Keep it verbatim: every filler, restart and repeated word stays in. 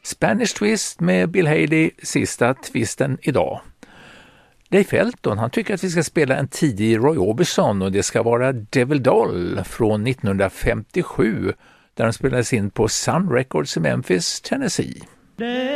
Spanish Twist med Bill Haley, sista twisten idag. Dave Felton, han tycker att vi ska spela en tidig Roy Orbison och det ska vara Devil Doll från nittonhundrafemtiosju där den spelades in på Sun Records i Memphis, Tennessee.